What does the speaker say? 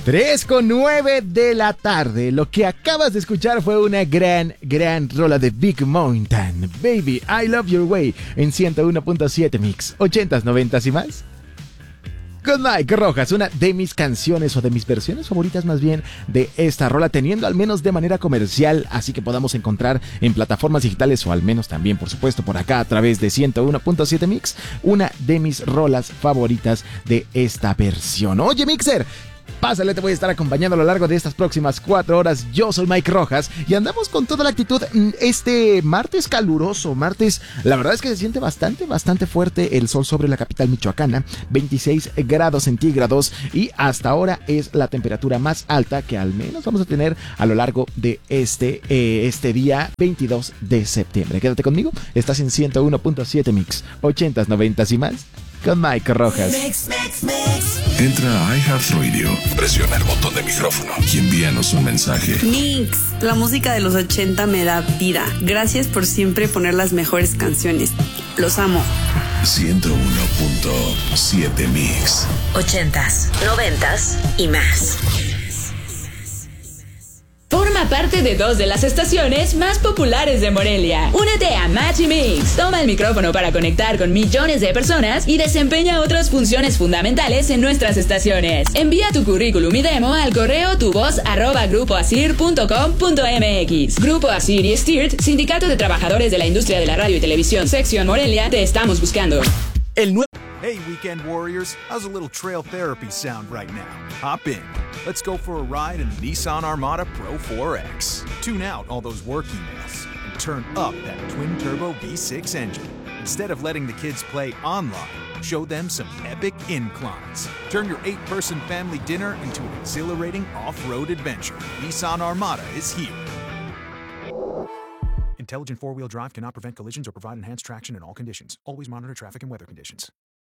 3:09 de la tarde. Lo que acabas de escuchar fue una gran rola de Big Mountain. Baby, I Love Your Way en 101.7 Mix. 80s, 90s y más. Con Mike Rojas, una de mis canciones o de mis versiones favoritas más bien de esta rola, teniendo al menos de manera comercial, así que podamos encontrar en plataformas digitales o al menos también, por supuesto, por acá a través de 101.7 Mix, una de mis rolas favoritas de esta versión. Oye, Mixer, pásale, te voy a estar acompañando a lo largo de estas próximas 4 horas. Yo soy Mike Rojas y andamos con toda la actitud este martes caluroso. Martes, la verdad es que se siente bastante fuerte el sol sobre la capital michoacana. 26 grados centígrados y hasta ahora es la temperatura más alta que al menos vamos a tener a lo largo de este día 22 de septiembre. Quédate conmigo, estás en 101.7 Mix, 80s, 90s y más. Con Mike Rojas. Entra a iHeartRadio, presiona el botón de micrófono y envíanos un mensaje. Mix, la música de los 80 me da vida. Gracias por siempre poner las mejores canciones. Los amo. 101.7 Mix. 80s, 90s y más. Forma parte de 2 de las estaciones más populares de Morelia. Únete a Match y Mix. Toma el micrófono para conectar con millones de personas y desempeña otras funciones fundamentales en nuestras estaciones. Envía tu currículum y demo al correo tuvoz@grupoasir.com.mx. Grupo Asir y STIRT, Sindicato de Trabajadores de la Industria de la Radio y Televisión, Sección Morelia, te estamos buscando. Hey, Weekend Warriors, how's a little trail therapy sound right now? Hop in. Let's go for a ride in the Nissan Armada Pro 4X. Tune out all those work emails and turn up that twin-turbo V6 engine. Instead of letting the kids play online, show them some epic inclines. Turn your 8-person family dinner into an exhilarating off-road adventure. Nissan Armada is here. Intelligent four-wheel drive cannot prevent collisions or provide enhanced traction in all conditions. Always monitor traffic and weather conditions.